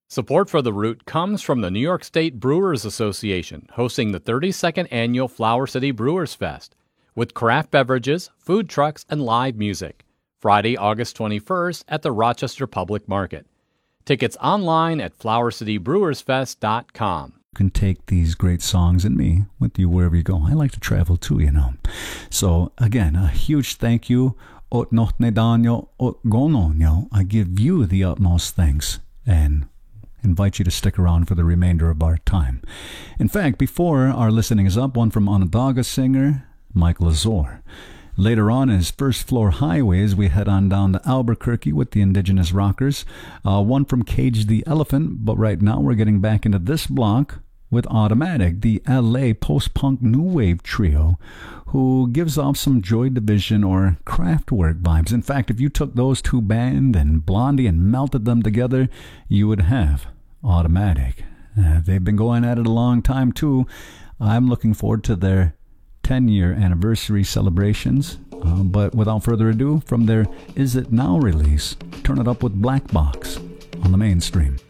Support for The Root comes from the New York State Brewers Association, hosting the 32nd Annual Flower City Brewers Fest, with craft beverages, food trucks, and live music. Friday, August 21st at the Rochester Public Market. Tickets online at flowercitybrewersfest.com. You can take these great songs and me with you wherever you go. I like to travel too, you know. So, again, a huge thank you. Ot notne danyo, ot gononyo. I give you the utmost thanks and invite you to stick around for the remainder of our time. In fact, before our listening is up, one from Onondaga singer Michael Azor. Later on in his First Floor Highways, we head on down to Albuquerque with the Indigenous Rockers. One from Cage the Elephant, but right now we're getting back into this block with Automatic, the LA post-punk new wave trio, who gives off some Joy Division or Kraftwerk vibes. In fact, if you took those two bands and Blondie and melted them together, you would have Automatic. They've been going at it a long time too. I'm looking forward to their 10-year anniversary celebrations. But without further ado, from their Is It Now release, turn it up with Black Box on the Mainstream.